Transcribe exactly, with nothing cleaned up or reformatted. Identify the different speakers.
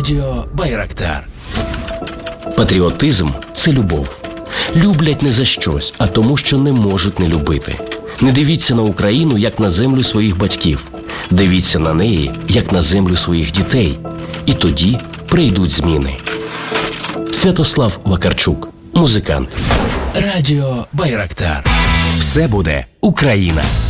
Speaker 1: Радіо Байрактар. Патріотизм – це любов. Люблять не за щось, а тому, що не можуть не любити. Не дивіться на Україну, як на землю своїх батьків. Дивіться на неї, як на землю своїх дітей. І тоді прийдуть зміни. Святослав Вакарчук, музикант. Радіо Байрактар. Все буде Україна.